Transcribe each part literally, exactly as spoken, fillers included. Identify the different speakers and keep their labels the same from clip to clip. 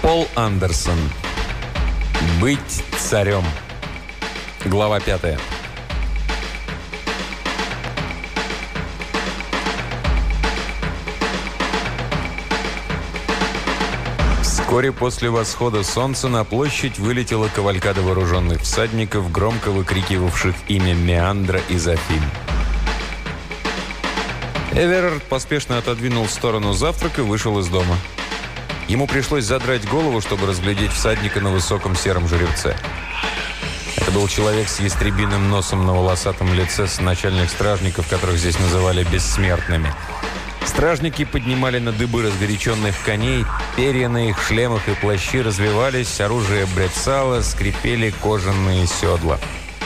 Speaker 1: Пол Андерсон. Быть царем. Глава пятая. Вскоре после восхода солнца на площадь вылетела кавалькада вооруженных всадников, громко выкрикивавших имя Меандра и Зафин. Эверард поспешно отодвинул в сторону завтрак и вышел из дома. Ему пришлось задрать голову, чтобы разглядеть всадника на высоком сером жеребце. Это был человек с ястребиным носом на волосатом лице, с начальных стражников, которых здесь называли бессмертными. Стражники поднимали на дыбы разгоряченных коней, перья на их шлемах и плащи развивались, оружие брецало, скрипели кожаные седла.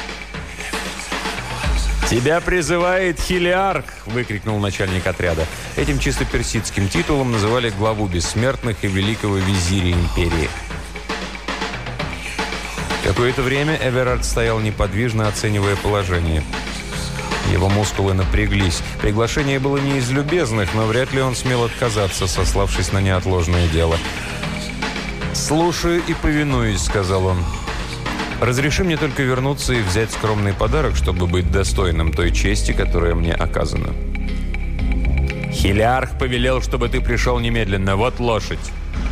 Speaker 1: «Тебя призывает Хелиарх!» – выкрикнул начальник отряда. Этим чисто персидским титулом называли главу бессмертных и великого визиря империи. Какое-то время Эверард стоял неподвижно, оценивая положение. Его мускулы напряглись. Приглашение было не из любезных, но вряд ли он смел отказаться, сославшись на неотложное дело. «Слушаю и повинуюсь», – сказал он. «Разреши мне только вернуться и взять скромный подарок, чтобы быть достойным той чести, которая мне оказана». «Хелиарх повелел, чтобы ты пришел немедленно. Вот лошадь».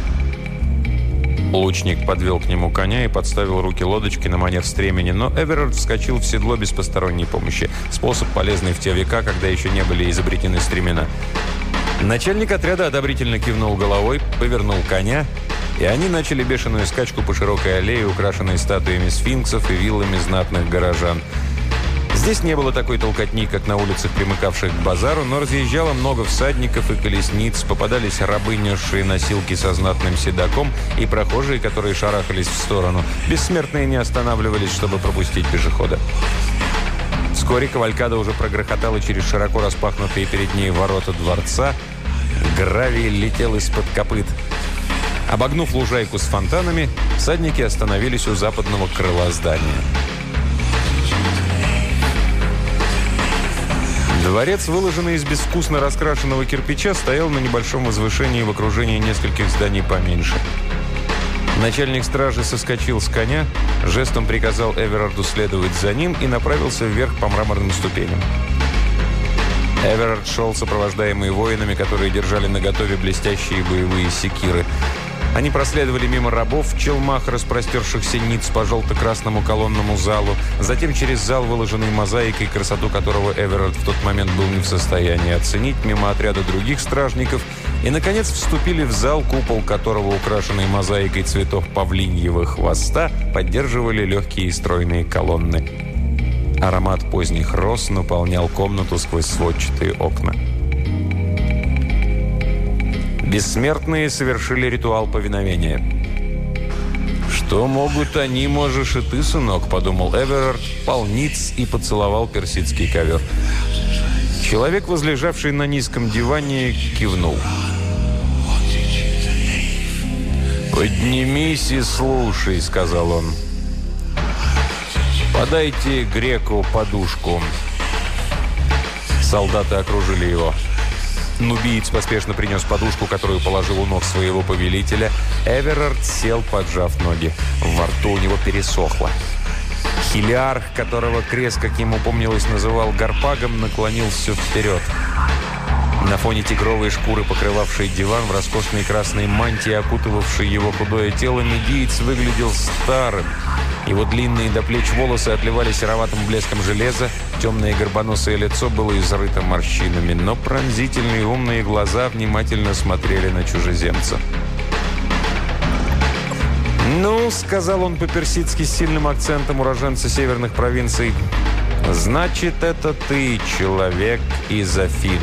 Speaker 1: Лучник подвел к нему коня и подставил руки лодочки на манер стремени, но Эверард вскочил в седло без посторонней помощи. Способ, полезный в те века, когда еще не были изобретены стремена. Начальник отряда одобрительно кивнул головой, повернул коня, и они начали бешеную скачку по широкой аллее, украшенной статуями сфинксов и виллами знатных горожан. Здесь не было такой толкотни, как на улицах, примыкавших к базару, но разъезжало много всадников и колесниц, попадались рабы, несшие носилки со знатным седаком, и прохожие, которые шарахались в сторону. Бессмертные не останавливались, чтобы пропустить пешехода. Вскоре кавалькада уже прогрохотала через широко распахнутые перед ней ворота дворца. Гравий летел из-под копыт. Обогнув лужайку с фонтанами, всадники остановились у западного крыла здания. Дворец, выложенный из безвкусно раскрашенного кирпича, стоял на небольшом возвышении в окружении нескольких зданий поменьше. Начальник стражи соскочил с коня, жестом приказал Эверарду следовать за ним и направился вверх по мраморным ступеням. Эверард шел, сопровождаемый воинами, которые держали наготове блестящие боевые секиры. Они проследовали мимо рабов в челмах, распростершихся ниц по желто-красному колонному залу, затем через зал, выложенный мозаикой, красоту которого Эверард в тот момент был не в состоянии оценить, мимо отряда других стражников, и, наконец, вступили в зал, купол которого, украшенный мозаикой цветов павлиньего хвоста, поддерживали легкие и стройные колонны. Аромат поздних роз наполнял комнату сквозь сводчатые окна. Бессмертные совершили ритуал повиновения. «Что могут они, можешь и ты, сынок», — подумал Эверард, полниц и поцеловал персидский ковер. Человек, возлежавший на низком диване, кивнул. «Поднимись и слушай», — сказал он. «Подайте греку подушку». Солдаты окружили его. Нубиец поспешно принес подушку, которую положил у ног своего повелителя. Эверард сел, поджав ноги. Во рту у него пересохло. Хелиарх, которого Крес, как ему помнилось, называл Гарпагом, наклонился вперед. На фоне тигровой шкуры, покрывавшей диван, в роскошной красной мантии, окутывавшей его худое тело, медиец выглядел старым. Его длинные до плеч волосы отливали сероватым блеском железа, темное горбоносое лицо было изрыто морщинами, но пронзительные умные глаза внимательно смотрели на чужеземца. «Ну, — сказал он по-персидски с сильным акцентом уроженца северных провинций, — значит, это ты, человек из Афин.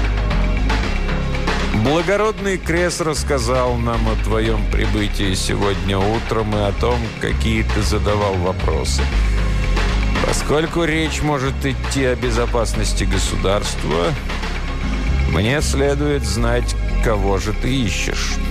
Speaker 1: Благородный Крес рассказал нам о твоем прибытии сегодня утром и о том, какие ты задавал вопросы. Поскольку речь может идти о безопасности государства, мне следует знать, кого же ты ищешь».